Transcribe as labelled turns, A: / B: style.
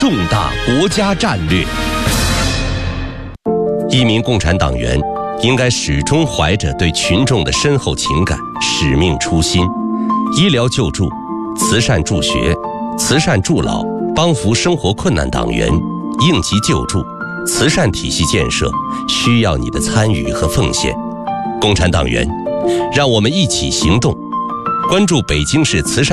A: 重大国家战略。一名共产党员应该始终怀着对群众的深厚情感、使命初心。医疗救助、慈善助学、慈善助老、帮扶生活困难党员、应急救助、慈善体系建设需要你的参与和奉献。共产党员，让我们一起行动，关注北京市慈善